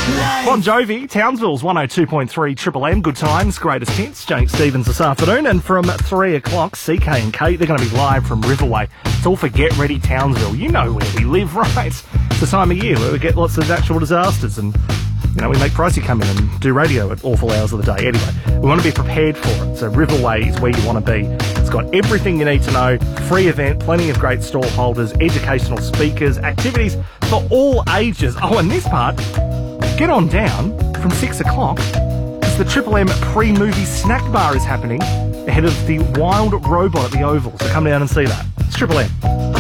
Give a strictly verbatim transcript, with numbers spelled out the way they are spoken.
Bon Jovi, Townsville's one oh two point three Triple M. Good times, greatest hits. Jake Stevens this afternoon. And from three o'clock, C K and Kate, they're going to be live from Riverway. It's all for Get Ready Townsville. You know where we live, right? It's the time of year where we get lots of natural disasters and, you know, we make Pricey come in and do radio at awful hours of the day. Anyway, we want to be prepared for it. So Riverway is where you want to be. It's got everything you need to know. Free event, plenty of great stall holders, educational speakers, activities for all ages. Oh, and this part, get on down from six o'clock because the Triple M pre-movie snack bar is happening ahead of the Wild Robot at the Oval. So come down and see that. It's Triple M.